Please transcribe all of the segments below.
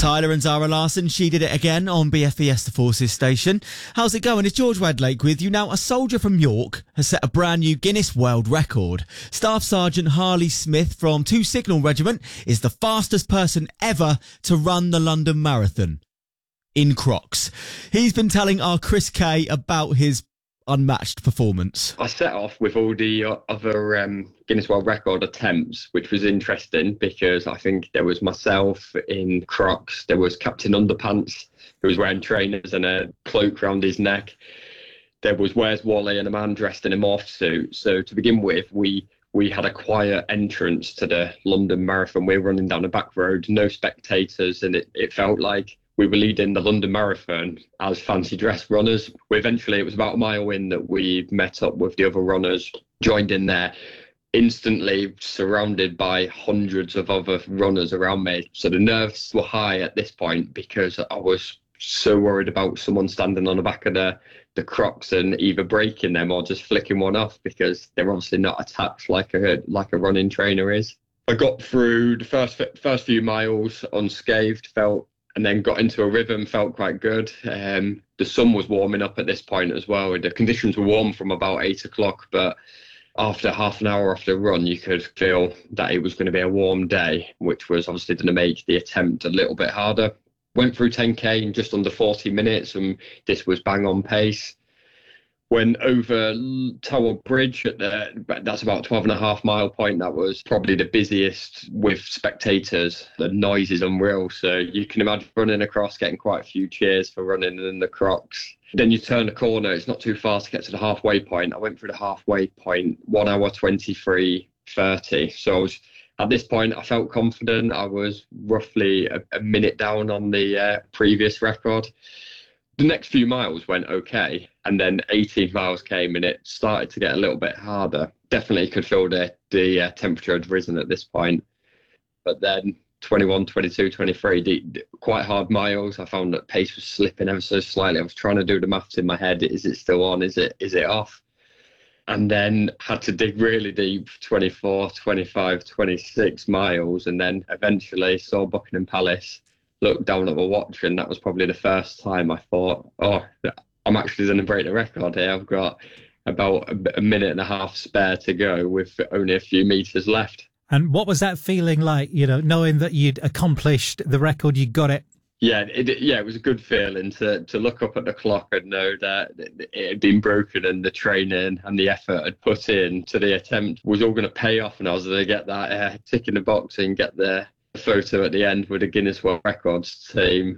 Tyler and Zara Larson, she did it again on BFBS The Forces station. How's it going? It's George Wedlake with you. Now, a soldier from York has set a brand new Guinness World Record. Staff Sergeant Harley Smith from 2 Signal Regiment is the fastest person ever to run the London Marathon in Crocs. He's been telling our Chris Kay about his unmatched performance. I set off with all the other Guinness World Record attempts, which was interesting because I think there was myself in Crocs, there was Captain Underpants, who was wearing trainers and a cloak round his neck. There was Where's Wally and a man dressed in a morph suit. So to begin with, we had a quiet entrance to the London Marathon. We were running down a back road, no spectators, and it felt like we were leading the London Marathon as fancy dress runners. Eventually, it was about a mile in that we met up with the other runners, joined in there, instantly surrounded by hundreds of other runners around me. So the nerves were high at this point because I was so worried about someone standing on the back of the Crocs and either breaking them or just flicking one off because they're obviously not attached like a running trainer is. I got through the first few miles unscathed, and then got into a rhythm, felt quite good. The sun was warming up at this point as well. The conditions were warm from about 8 o'clock, but after half an hour after the run, you could feel that it was going to be a warm day, which was obviously going to make the attempt a little bit harder. Went through 10K in just under 40 minutes, and this was bang on pace. Went over Tower Bridge that's about 12.5 mile point. That was probably the busiest with spectators. The noise is unreal. So you can imagine running across, getting quite a few cheers for running in the Crocs. Then you turn a corner. It's not too far to get to the halfway point. I went through the halfway point, 1 hour 23:30. So at this point, I felt confident. I was roughly a minute down on the previous record. The next few miles went okay, and then 18 miles came and it started to get a little bit harder. Definitely could feel the temperature had risen at this point. But then 21, 22, 23, quite hard miles. I found that pace was slipping ever so slightly. I was trying to do the maths in my head. Is it still on? Is it off? And then had to dig really deep, 24, 25, 26 miles, and then eventually saw Buckingham Palace. Looked down at my watch, and that was probably the first time I thought, I'm actually going to break the record here. I've got about a minute and a half spare to go with only a few meters left. And what was that feeling like, knowing that you'd accomplished the record, you got it? Yeah, it was a good feeling to look up at the clock and know that it had been broken and the training and the effort I'd put in to the attempt was all going to pay off, and I was going to get that tick in the box and get the photo at the end with the Guinness World Records team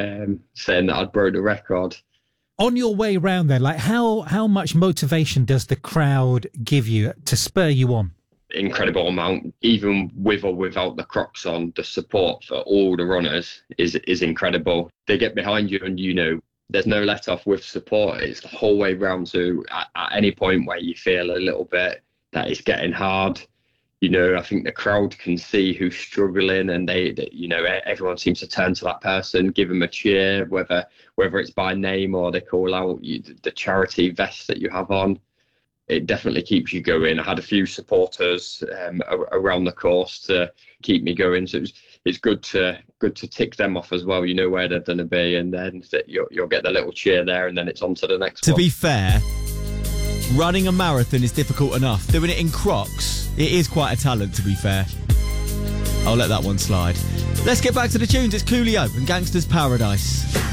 saying that I'd broke the record. On your way round there, like how much motivation does the crowd give you to spur you on? Incredible amount. Even with or without the Crocs on, the support for all the runners is incredible. They get behind you and there's no let off with support. It's the whole way round. So at any point where you feel a little bit that it's getting hard, I think the crowd can see who's struggling, and everyone seems to turn to that person, give them a cheer, whether it's by name or they call out the charity vest that you have on. It definitely keeps you going. I had a few supporters around the course to keep me going, so it's good to tick them off as well. You know where they're going to be, and then you'll get the little cheer there, and then it's on to the next one. To be fair, running a marathon is difficult enough. Doing it in Crocs, it is quite a talent, to be fair. I'll let that one slide. Let's get back to the tunes. It's Coolio and Gangsta's Paradise.